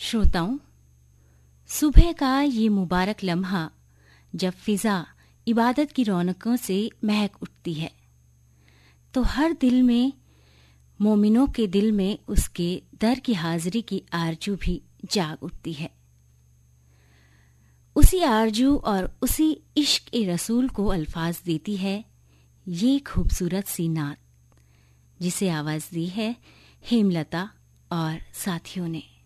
श्रोताओं, सुबह का ये मुबारक लम्हा जब फिजा इबादत की रौनकों से महक उठती है तो हर दिल में, मोमिनों के दिल में उसके दर की हाजिरी की आरजू भी जाग उठती है। उसी आरजू और उसी इश्क ए रसूल को अल्फाज देती है ये खूबसूरत सी नात, जिसे आवाज दी है हेमलता और साथियों ने।